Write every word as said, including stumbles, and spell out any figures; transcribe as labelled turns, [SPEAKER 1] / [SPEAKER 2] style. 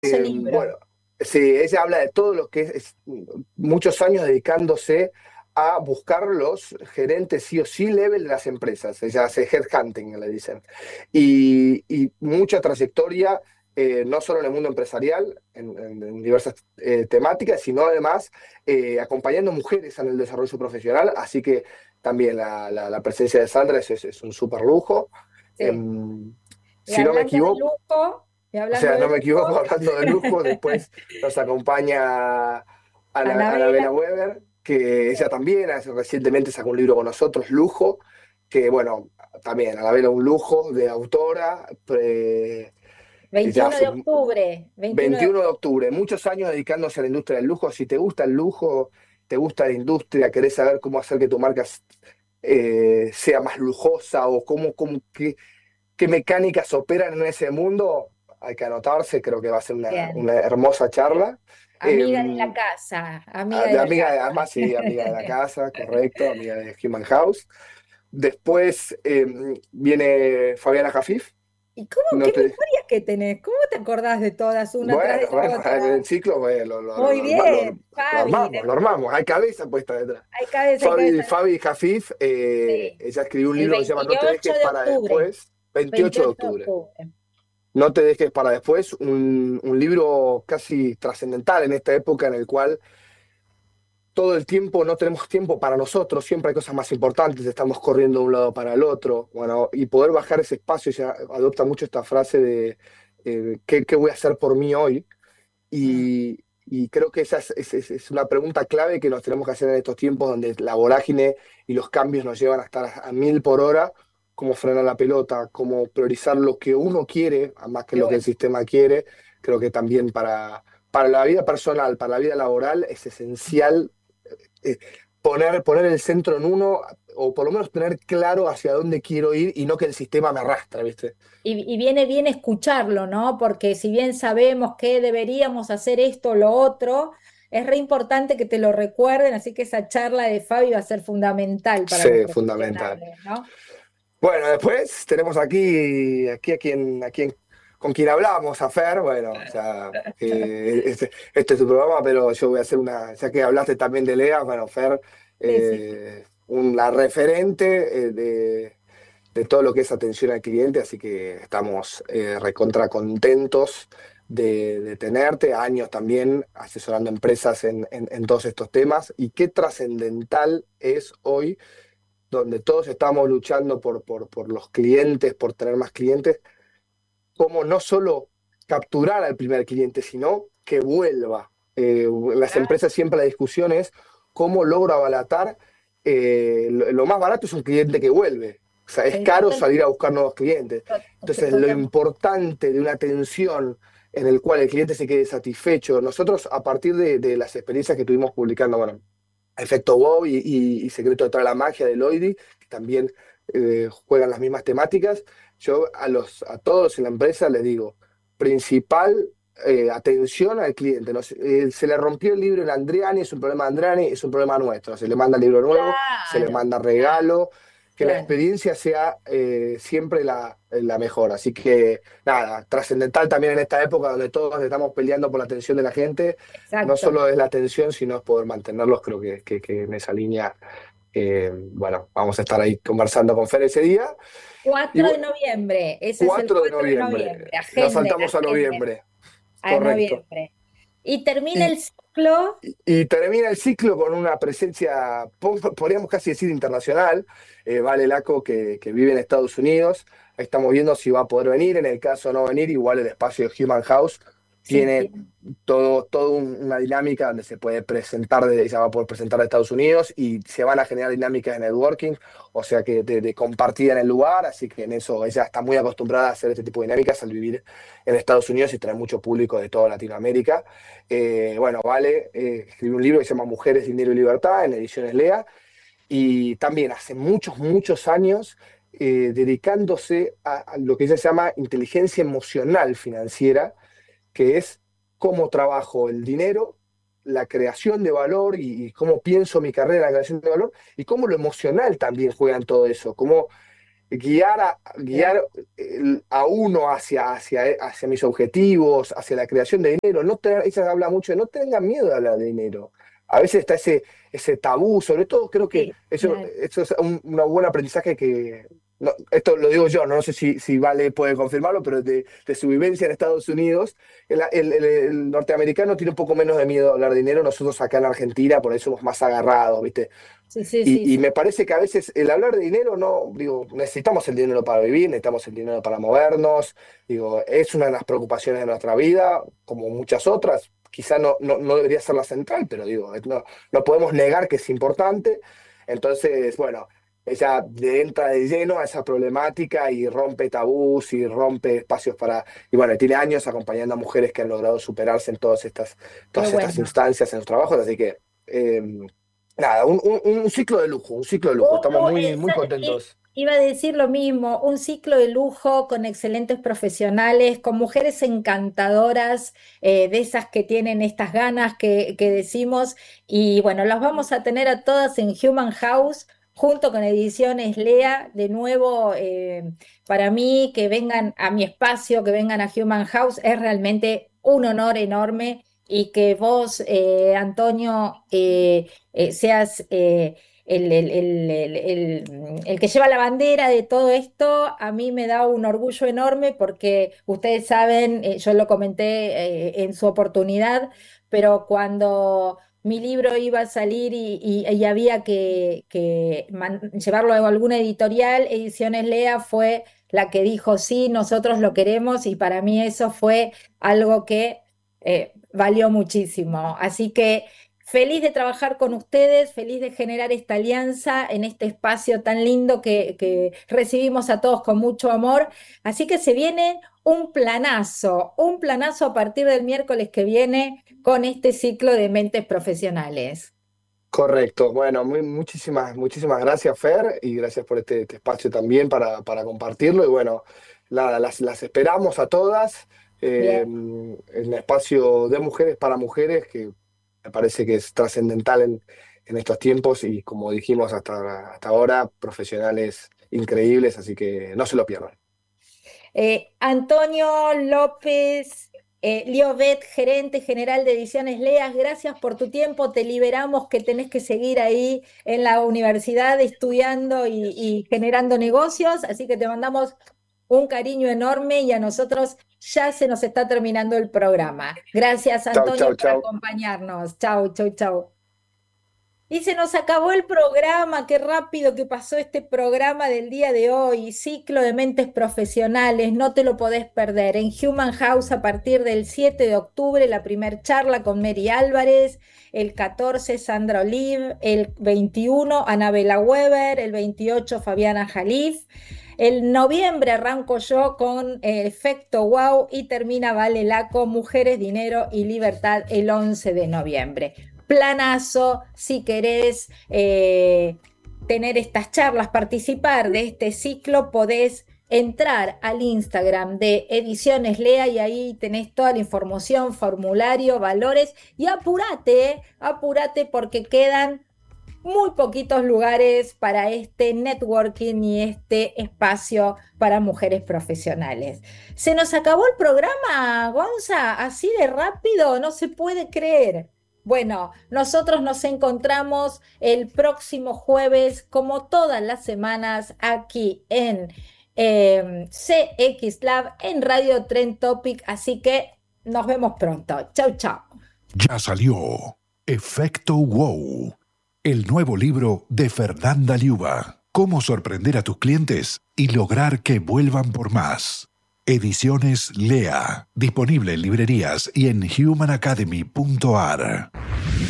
[SPEAKER 1] Ese
[SPEAKER 2] Eh,
[SPEAKER 1] libro.
[SPEAKER 2] bueno, sí, ella habla de todo lo que es, es muchos años dedicándose a buscar los gerentes sí o sí level de las empresas. Ella hace headhunting, le dicen. Y, y mucha trayectoria, eh, no solo en el mundo empresarial, en, en- en diversas eh, temáticas, sino además eh, acompañando mujeres en el desarrollo profesional. Así que también la, la- la presencia de Sandra es, es- es un súper lujo.
[SPEAKER 1] Sí.
[SPEAKER 2] Em,
[SPEAKER 1] Y
[SPEAKER 2] si no me
[SPEAKER 1] hablando de
[SPEAKER 2] equivoco,
[SPEAKER 1] lujo, y
[SPEAKER 2] o
[SPEAKER 1] hablando
[SPEAKER 2] sea,
[SPEAKER 1] de
[SPEAKER 2] no me equivoco,
[SPEAKER 1] lujo,
[SPEAKER 2] hablando de lujo, después nos acompaña Ana,
[SPEAKER 1] Anabela,
[SPEAKER 2] Anabela Weber, que ella también hace- recientemente sacó un libro con nosotros, Lujo, que bueno, también Anabela un lujo de autora, pre- ella
[SPEAKER 1] veintiuno
[SPEAKER 2] hace
[SPEAKER 1] de octubre, veintiuno de
[SPEAKER 2] veintiuno de
[SPEAKER 1] octubre.
[SPEAKER 2] octubre, muchos años dedicándose a la industria del lujo. Si te gusta el lujo, te gusta la industria, querés saber cómo hacer que tu marca eh, sea más lujosa o cómo, cómo, qué, qué mecánicas operan en ese mundo, hay que anotarse, creo que va a ser una,
[SPEAKER 1] Bien.
[SPEAKER 2] una hermosa charla. Eh,
[SPEAKER 1] Amiga de la casa, amiga de
[SPEAKER 2] de
[SPEAKER 1] la
[SPEAKER 2] amiga,
[SPEAKER 1] casa.
[SPEAKER 2] además, sí, amiga de la casa, correcto, amiga de Human House. Después eh, viene Fabiana Jafif.
[SPEAKER 1] ¿Y cómo,
[SPEAKER 2] No
[SPEAKER 1] qué
[SPEAKER 2] te,
[SPEAKER 1] memoria que tenés? ¿Cómo te acordás de todas una atrás de
[SPEAKER 2] bueno,
[SPEAKER 1] la
[SPEAKER 2] bueno, en
[SPEAKER 1] otra?
[SPEAKER 2] el ciclo bueno, lo, lo,
[SPEAKER 1] Muy
[SPEAKER 2] lo, arma- lo-
[SPEAKER 1] bien,
[SPEAKER 2] lo
[SPEAKER 1] Fabi.
[SPEAKER 2] armamos, lo armamos, hay cabeza puesta detrás.
[SPEAKER 1] Hay cabeza, hay
[SPEAKER 2] Fabi,
[SPEAKER 1] cabeza.
[SPEAKER 2] Fabi Jafif, eh,
[SPEAKER 1] Sí.
[SPEAKER 2] ella escribió un
[SPEAKER 1] El
[SPEAKER 2] libro que se llama No te
[SPEAKER 1] veintiocho
[SPEAKER 2] dejes
[SPEAKER 1] de
[SPEAKER 2] para
[SPEAKER 1] octubre.
[SPEAKER 2] después, veintiocho de
[SPEAKER 1] veintiocho de
[SPEAKER 2] octubre.
[SPEAKER 1] octubre.
[SPEAKER 2] No te dejes para después, un, un libro casi trascendental en esta época en el cual todo el tiempo no tenemos tiempo para nosotros, siempre hay cosas más importantes, estamos corriendo de un lado para el otro, bueno, y poder bajar ese espacio, ya adopta mucho esta frase de eh, ¿qué, qué voy a hacer por mí hoy?
[SPEAKER 1] Mm.
[SPEAKER 2] Y, y creo que esa es, es- es- es una pregunta clave que nos tenemos que hacer en estos tiempos donde la vorágine y los cambios nos llevan a estar a, a mil por hora, cómo frenar la pelota, cómo priorizar lo que uno quiere, a más que
[SPEAKER 1] Qué
[SPEAKER 2] lo que el
[SPEAKER 1] bueno.
[SPEAKER 2] sistema quiere. Creo que también para, para la vida personal, para la vida laboral, es esencial eh, poner, poner el centro en uno, o por lo menos tener claro hacia dónde quiero ir y no que el sistema me arrastre, ¿viste?
[SPEAKER 1] Y, y viene bien escucharlo, ¿no? Porque si bien sabemos que deberíamos hacer esto o lo otro, es re importante que te lo recuerden, así que esa charla de Fabi va a ser fundamental para los
[SPEAKER 2] Sí, fundamental.
[SPEAKER 1] profesionales, ¿no?
[SPEAKER 2] Bueno, después tenemos aquí, aquí a quien, a quien, con quien hablamos, a Fer. Bueno, ya eh, este, este es tu programa, pero yo voy a hacer una, ya que hablaste también de Lea, bueno, Fer,
[SPEAKER 1] Sí, sí.
[SPEAKER 2] eh, una referente eh, de, de todo lo que es atención al cliente, así que estamos eh, recontra contentos de, de tenerte, años también asesorando empresas en, en en todos estos temas, y qué trascendental es hoy donde todos estamos luchando por, por, por los clientes, por tener más clientes, cómo no solo capturar al primer cliente, sino que vuelva. Eh, en las
[SPEAKER 1] Ah,
[SPEAKER 2] empresas siempre la discusión es cómo logro abaratar. Eh, lo, lo más barato es un cliente que vuelve. O sea, es
[SPEAKER 1] sí,
[SPEAKER 2] caro
[SPEAKER 1] total-
[SPEAKER 2] salir a buscar nuevos clientes.
[SPEAKER 1] to-
[SPEAKER 2] Entonces, lo
[SPEAKER 1] totalmente.
[SPEAKER 2] importante de una atención en el cual el cliente se quede satisfecho, nosotros a partir de, de las experiencias que tuvimos publicando, bueno, Efecto Wow y, y- y Secreto de toda la magia de Loidi, que también eh, juegan las mismas temáticas. Yo a, los, a todos en la empresa les digo, principal eh, atención al cliente. ¿No? Se, eh, se le rompió el libro en Andriani, es un problema de Andriani, es un problema nuestro. Se le manda el libro nuevo, se le
[SPEAKER 1] Claro,
[SPEAKER 2] manda
[SPEAKER 1] claro,
[SPEAKER 2] regalo, que la
[SPEAKER 1] claro.
[SPEAKER 2] experiencia sea eh, siempre la, la mejor. Así que nada, trascendental también en esta época donde todos estamos peleando por la atención de la gente, no
[SPEAKER 1] Exacto.
[SPEAKER 2] solo es la atención, sino es poder mantenerlos. Creo que, que, que en esa línea, eh, bueno, vamos a estar ahí conversando con Fer ese día. Y
[SPEAKER 1] Cuatro de
[SPEAKER 2] bueno,
[SPEAKER 1] noviembre, ese es el
[SPEAKER 2] cuatro de
[SPEAKER 1] cuatro de
[SPEAKER 2] noviembre,
[SPEAKER 1] noviembre.
[SPEAKER 2] nos
[SPEAKER 1] Agenden,
[SPEAKER 2] saltamos a
[SPEAKER 1] agenden
[SPEAKER 2] noviembre,
[SPEAKER 1] a
[SPEAKER 2] correcto.
[SPEAKER 1] noviembre. Y termina
[SPEAKER 2] Y,
[SPEAKER 1] el ciclo.
[SPEAKER 2] y termina el ciclo con una presencia, po- podríamos casi decir internacional. Eh, Vale Laco, que, que vive en Estados Unidos. Ahí estamos viendo si va a poder venir. En el caso de no venir, igual el espacio de Human House
[SPEAKER 1] Sí,
[SPEAKER 2] tiene
[SPEAKER 1] bien.
[SPEAKER 2] todo, todo un- una dinámica donde se puede presentar, de, ella va a poder presentar de Estados Unidos y se van a generar dinámicas de networking, o sea que de, de compartida en el lugar, así que en eso ella está muy acostumbrada a hacer este tipo de dinámicas al vivir en Estados Unidos y tener mucho público de toda Latinoamérica. Eh, bueno, Vale eh, escribió un libro que se llama Mujeres, Dinero y Libertad en ediciones Lea, y también hace muchos, muchos años eh, dedicándose a, a lo que ella se llama inteligencia emocional financiera, que es cómo trabajo el dinero, la creación de valor y, y cómo pienso mi carrera en la creación de valor y cómo lo emocional también juega en todo eso, cómo guiar a,
[SPEAKER 1] Bien.
[SPEAKER 2] guiar el- a uno hacia, hacia, hacia mis objetivos, hacia la creación de dinero. No tener, ella habla mucho de no tengan miedo de hablar de dinero. A veces está ese, ese tabú, sobre todo creo que
[SPEAKER 1] Sí,
[SPEAKER 2] eso,
[SPEAKER 1] claro.
[SPEAKER 2] eso es un, un buen aprendizaje que, no, esto lo digo yo, no, no sé si, si Vale puede confirmarlo, pero de, de su vivencia en Estados Unidos, el, el- el- el norteamericano tiene un poco menos de miedo a hablar de dinero, nosotros acá en Argentina por ahí somos más agarrados, ¿viste?
[SPEAKER 1] Sí, sí, sí,
[SPEAKER 2] Y, y
[SPEAKER 1] sí.
[SPEAKER 2] me parece que a veces el hablar de dinero, no, digo, necesitamos el dinero para vivir, necesitamos el dinero para movernos, digo, es una de las preocupaciones de nuestra vida, como muchas otras, quizá no, no, no debería ser la central, pero digo, no, no podemos negar que es importante, entonces, bueno, ella de- entra de lleno a esa problemática y rompe tabús y rompe espacios para, y bueno, tiene años acompañando a mujeres que han logrado superarse en todas estas,
[SPEAKER 1] Qué
[SPEAKER 2] todas estas
[SPEAKER 1] bueno.
[SPEAKER 2] instancias en sus trabajos, así que... em, Nada, un, un- un ciclo de lujo, un ciclo de lujo.
[SPEAKER 1] Oh,
[SPEAKER 2] Estamos
[SPEAKER 1] oh,
[SPEAKER 2] muy, muy
[SPEAKER 1] esa- i-
[SPEAKER 2] contentos.
[SPEAKER 1] iba a decir lo mismo, un ciclo de lujo con excelentes profesionales, con mujeres encantadoras, eh, de esas que tienen estas ganas que, que decimos, y bueno, las vamos a tener a todas en Human House, junto con Ediciones Lea, de nuevo, eh, para mí que vengan a mi espacio, que vengan a Human House, es realmente un honor enorme. Y que vos, eh, Antonio, eh, eh, seas eh, el, el- el- el- el- el que lleva la bandera de todo esto, a mí me da un orgullo enorme porque ustedes saben, eh, yo lo comenté eh, en su oportunidad, pero cuando mi libro iba a salir y, y- y había que, que man- llevarlo a alguna editorial, Ediciones Lea fue la que dijo, sí, nosotros lo queremos y para mí eso fue algo que eh, valió muchísimo. Así que... Feliz de trabajar con ustedes, feliz de generar esta alianza en este espacio tan lindo que, que recibimos a todos con mucho amor. Así que se viene un planazo, un planazo a partir del miércoles que viene con este ciclo de mentes profesionales.
[SPEAKER 2] Correcto. Bueno, muy, muchísimas, muchísimas gracias, Fer, y gracias por este, este espacio también para, para compartirlo. Y bueno, nada, las, las esperamos a todas eh,
[SPEAKER 1] Bien.
[SPEAKER 2] en el espacio de mujeres para mujeres, que me parece que es trascendental en, en estos tiempos y como dijimos hasta, hasta ahora, profesionales increíbles, así que no se lo pierdan.
[SPEAKER 1] Eh, Antonio López eh, Liobet, gerente general de Ediciones Leas, gracias por tu tiempo. Te liberamos que tenés que seguir ahí en la universidad estudiando y, y generando negocios, así que te mandamos un cariño enorme y a nosotros ya se nos está terminando el programa. Gracias,
[SPEAKER 2] Chau,
[SPEAKER 1] Antonio,
[SPEAKER 2] chau,
[SPEAKER 1] por
[SPEAKER 2] chau.
[SPEAKER 1] acompañarnos. Chau, chau, chau. Y se nos acabó el programa, qué rápido que pasó este programa del día de hoy, ciclo de mentes profesionales, no te lo podés perder. En Human House a partir del siete de octubre, la primer charla con Mary Álvarez, el catorce Sandra Olive, el veintiuno Anabela Weber, el veintiocho Fabiana Jalif, el noviembre arranco yo con eh, Efecto Wow y termina Vale Laco, Mujeres, Dinero y Libertad el once de noviembre. Planazo, si querés eh, tener estas charlas, participar de este ciclo, podés entrar al Instagram de Ediciones Lea y ahí tenés toda la información, formulario, valores y apúrate, eh, apúrate porque quedan muy poquitos lugares para este networking y este espacio para mujeres profesionales. Se nos acabó el programa, Gonza, así de rápido, no se puede creer. Bueno, nosotros nos encontramos el próximo jueves, como todas las semanas, aquí en eh, C X Lab, en Radio Trend Topic, así que nos vemos pronto. Chau, chau.
[SPEAKER 3] Ya salió Efecto Wow, el nuevo libro de Fernanda Liuba. Cómo sorprender a tus clientes y lograr que vuelvan por más. Ediciones Lea, disponible en librerías y en human academy punto a r.